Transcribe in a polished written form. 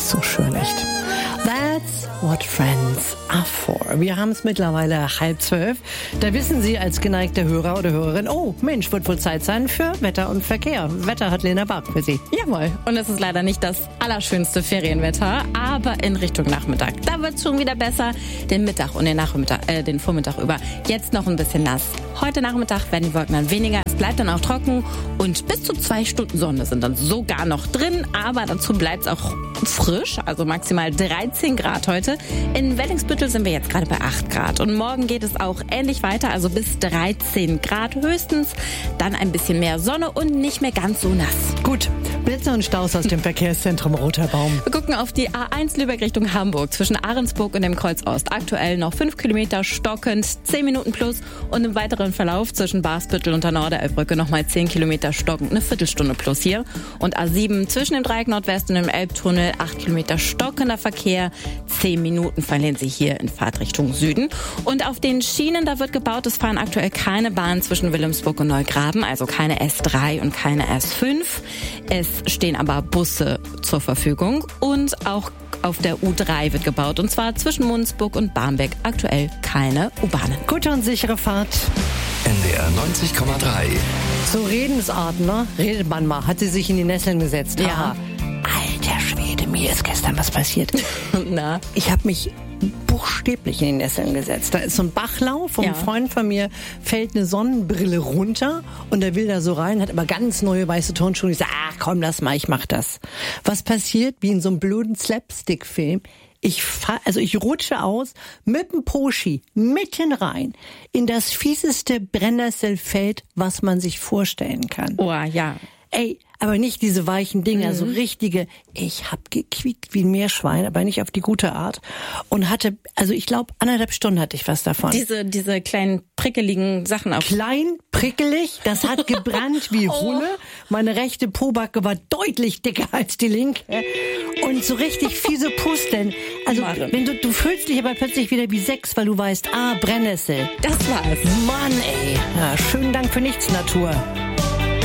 So schön, echt. That's what friends are for. Wir haben es mittlerweile 11:30. Da wissen Sie als geneigter Hörer oder Hörerin, oh Mensch, wird wohl Zeit sein für Wetter und Verkehr. Wetter hat Lena Bach für Sie. Jawohl. Und es ist leider nicht das allerschönste Ferienwetter, aber in Richtung Nachmittag. Da wird es schon wieder besser. Den Mittag und den Vormittag über. Jetzt noch ein bisschen nass. Heute Nachmittag werden die Wolken dann weniger. Es bleibt dann auch trocken und bis zu 2 Stunden Sonne sind dann sogar noch drin. Aber dazu bleibt es auch frisch, also maximal 13 Grad heute. In Wellingsbüttel sind wir jetzt gerade bei 8 Grad. Und morgen geht es auch ähnlich weiter, also bis 13 Grad höchstens. Dann ein bisschen mehr Sonne und nicht mehr ganz so nass. Gut, Blitze und Staus aus dem Verkehrszentrum Roter Baum. Wir gucken auf die A1 Lübeck Richtung Hamburg zwischen Ahrensburg und dem Kreuz Ost. Aktuell noch 5 Kilometer stockend, 10 Minuten plus. Und im weiteren Verlauf zwischen Barsbüttel und der Norderelbbrücke nochmal 10 Kilometer stockend, eine Viertelstunde plus hier. Und A7 zwischen dem Dreieck Nordwest und dem Elbtunnel 8 Kilometer stockender Verkehr. 10 Minuten verlieren Sie hier in Fahrtrichtung Süden. Und auf den Schienen, da wird gebaut, es fahren aktuell keine Bahnen zwischen Wilhelmsburg und Neugraben, also keine S3 und keine S5. Es stehen aber Busse zur Verfügung und auch auf der U3 wird gebaut, und zwar zwischen Munzburg und Barmbek. Aktuell keine U-Bahnen. Gute und sichere Fahrt. NDR 90,3. So Redensarten, ne? Redet man mal. Hat sie sich in die Nesseln gesetzt. Ja. Aha. Alter Schwede, mir ist gestern was passiert. Na? Ich habe mich buchstäblich in die Nesseln gesetzt. Da ist so ein Bachlauf, ein Freund von mir fällt eine Sonnenbrille runter und er will da so rein, hat aber ganz neue weiße Turnschuhe. Ich sage, ach komm, lass mal, ich mach das. Was passiert? Wie in so einem blöden Slapstick-Film. Ich rutsche aus mit dem Poschi mitten rein in das fieseste Brennnesselfeld, was man sich vorstellen kann. Oh, ja. Ey, aber nicht diese weichen Dinger, so richtige. Ich hab gequiekt wie ein Meerschwein, aber nicht auf die gute Art. Und hatte, also ich glaube, 1,5 Stunden hatte ich was davon. Diese kleinen prickeligen Sachen auf. Klein, prickelig, das hat gebrannt wie Hulle. Meine rechte Pobacke war deutlich dicker als die linke. Und so richtig fiese Pusteln. Also, wenn du fühlst dich aber plötzlich wieder wie 6, weil du weißt, Brennnessel. Das war's. Mann, ey. Ja, schönen Dank für nichts, Natur.